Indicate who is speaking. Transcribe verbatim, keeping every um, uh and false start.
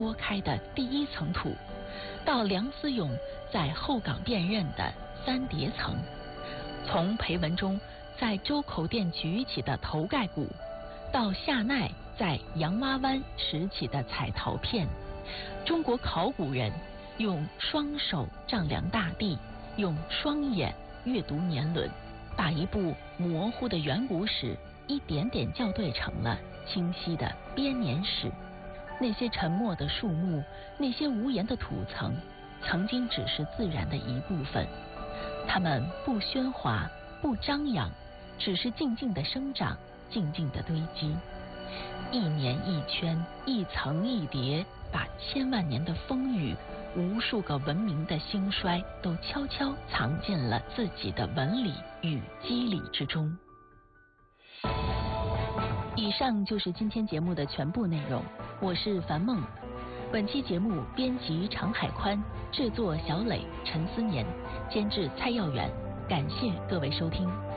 Speaker 1: 拨开的第一层土，到梁思永在后港辨认的三叠层，从裴文中在周口店举起的头盖骨，到夏奈在洋洼湾拾起的彩陶片，中国考古人用双手丈量大地，用双眼阅读年轮，把一部模糊的远古史一点点校对成了清晰的编年史。那些沉默的树木，那些无言的土层，曾经只是自然的一部分，它们不喧哗，不张扬，只是静静的生长，静静的堆积，一年一圈，一层一叠，把千万年的风雨，无数个文明的兴衰，都悄悄藏进了自己的纹理与肌理之中。以上就是今天节目的全部内容，我是樊梦。本期节目编辑常海宽，制作小磊、陈思年，监制蔡耀远。感谢各位收听。